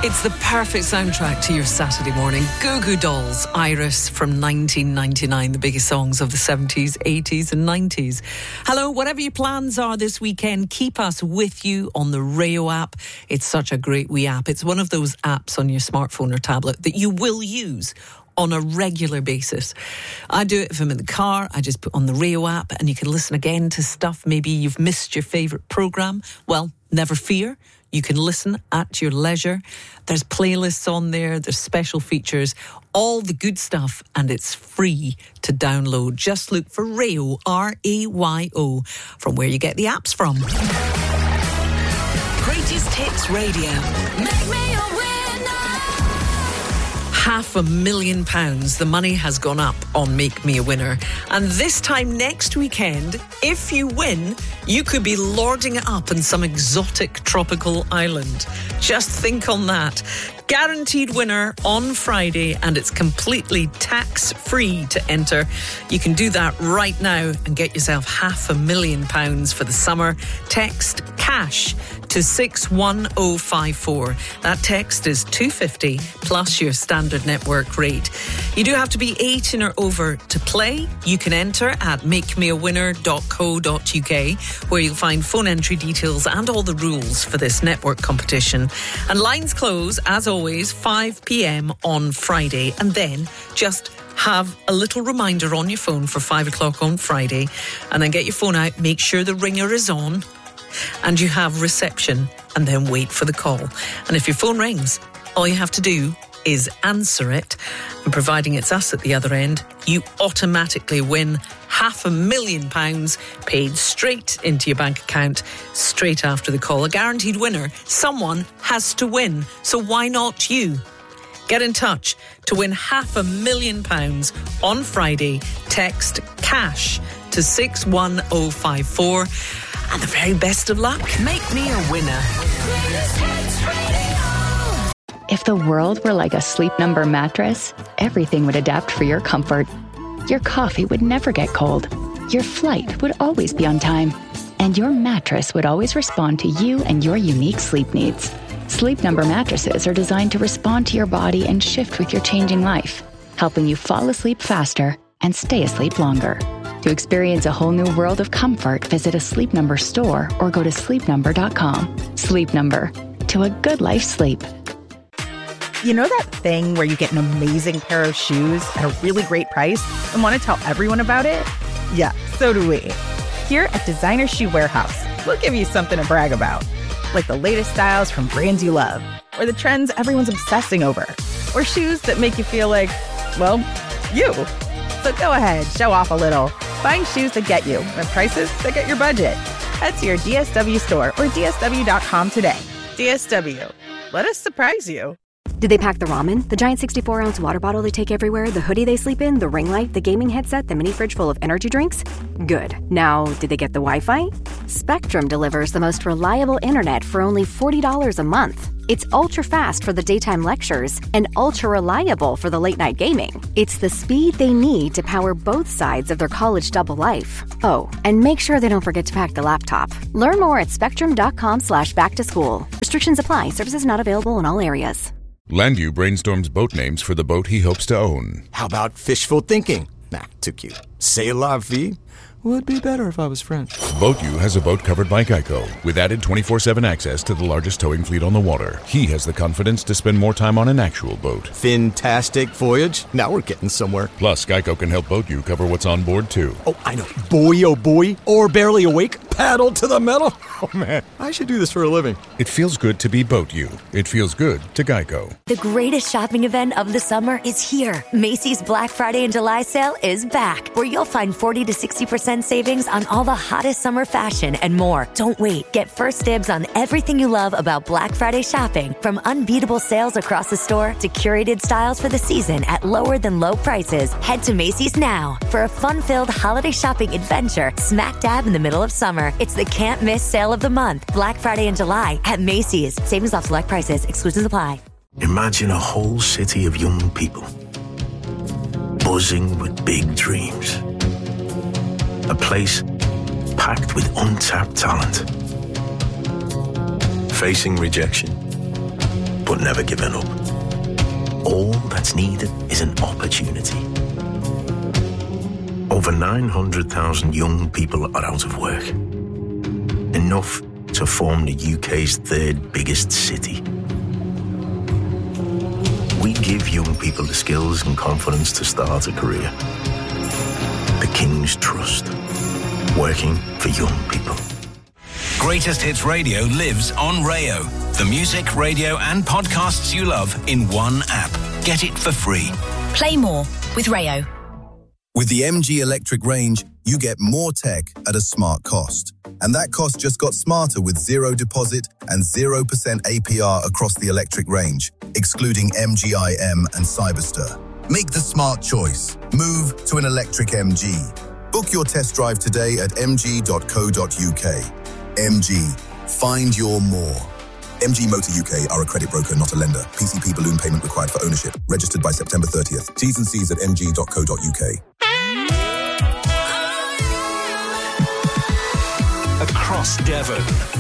It's the perfect soundtrack to your Saturday morning. Goo Goo Dolls, Iris from 1999, the biggest songs of the 70s, 80s and 90s. Hello, whatever your plans are this weekend, keep us with you on the Rayo app. It's such a great wee app. It's one of those apps on your smartphone or tablet that you will use on a regular basis. I do it if I'm in the car. I just put on the Rayo app and you can listen again to stuff. Maybe you've missed your favourite programme. Well, never fear. You can listen at your leisure. There's playlists on there. There's special features. All the good stuff. And it's free to download. Just look for Rayo, R-A-Y-O, from where you get the apps from. Greatest Hits Radio. Make me a winner. £500,000. The money has gone up on Make Me a Winner. And this time next weekend, if you win, you could be lording it up in some exotic tropical island. Just think on that. Guaranteed winner on Friday, and it's completely tax-free to enter. You can do that right now and get yourself £500,000 for the summer. Text CASH to 61054. That text is $2.50 plus your standard network rate. You do have to be 18 or over to play. You can enter at makemeawinner.co.uk, where you'll find phone entry details and all the rules for this network competition. And lines close, as always, 5 p.m. on Friday. And then just have a little reminder on your phone for 5 o'clock on Friday, and then get your phone out, make sure the ringer is on and you have reception, and then wait for the call. And if your phone rings, all you have to do is answer it, and providing it's us at the other end, you automatically win £500,000 paid straight into your bank account straight after the call. A guaranteed winner. Someone has to win, so why not you? Get in touch to win £500,000 on Friday. Text CASH to 61054, and the very best of luck. Make me a winner. If the world were like a Sleep Number mattress, everything would adapt for your comfort. Your coffee would never get cold. Your flight would always be on time. And your mattress would always respond to you and your unique sleep needs. Sleep Number mattresses are designed to respond to your body and shift with your changing life, helping you fall asleep faster and stay asleep longer. To experience a whole new world of comfort, visit a Sleep Number store or go to sleepnumber.com. Sleep Number. To a good life sleep. You know that thing where you get an amazing pair of shoes at a really great price and want to tell everyone about it? Yeah, so do we. Here at Designer Shoe Warehouse, we'll give you something to brag about. Like the latest styles from brands you love, or the trends everyone's obsessing over, or shoes that make you feel like, well, you. So go ahead, show off a little. Find shoes that get you at prices that get your budget. Head to your DSW store or DSW.com today. DSW. Let us surprise you. Did they pack the ramen, the giant 64-ounce water bottle they take everywhere, the hoodie they sleep in, the ring light, the gaming headset, the mini fridge full of energy drinks? Good. Now, did they get the Wi-Fi? Spectrum delivers the most reliable internet for only $40 a month. It's ultra-fast for the daytime lectures and ultra-reliable for the late-night gaming. It's the speed they need to power both sides of their college double life. Oh, and make sure they don't forget to pack the laptop. Learn more at spectrum.com/back-to-school. Restrictions apply. Services not available in all areas. Landu brainstorms boat names for the boat he hopes to own. How about fishful thinking? Nah, too cute. C'est la vie? Would be better if I was French. BoatU has a boat covered by Geico, with added 24/7 access to the largest towing fleet on the water. He has the confidence to spend more time on an actual boat. Fantastic voyage. Now we're getting somewhere. Plus, Geico can help BoatU cover what's on board, too. Oh, I know. Boy, oh boy. Or barely awake. Paddle to the metal. Oh, man. I should do this for a living. It feels good to be BoatU. It feels good to Geico. The greatest shopping event of the summer is here. Macy's Black Friday and July sale is back, where you'll find 40 to 60% savings on all the hottest summer fashion and more. Don't wait. Get first dibs on everything you love about Black Friday shopping, from unbeatable sales across the store to curated styles for the season at lower than low prices. Head to Macy's now for a fun-filled holiday shopping adventure smack dab in the middle of summer. It's the can't miss sale of the month. Black Friday in July at Macy's. Savings off select prices. Exclusions apply. Imagine a whole city of young people buzzing with big dreams. A place packed with untapped talent. Facing rejection, but never giving up. All that's needed is an opportunity. Over 900,000 young people are out of work. Enough to form the UK's third biggest city. We give young people the skills and confidence to start a career. The King's Trust. Working for young people. Greatest Hits Radio lives on Rayo. The music, radio and podcasts you love in one app. Get it for free. Play more with Rayo. With the MG electric range, you get more tech at a smart cost. And that cost just got smarter with zero deposit and 0% APR across the electric range, excluding MG-IM and Cyberster. Make the smart choice. Move to an electric MG. Book your test drive today at mg.co.uk. MG. Find your more. MG Motor UK are a credit broker, not a lender. PCP balloon payment required for ownership. Registered by September 30th. T's and C's at mg.co.uk. Across Devon,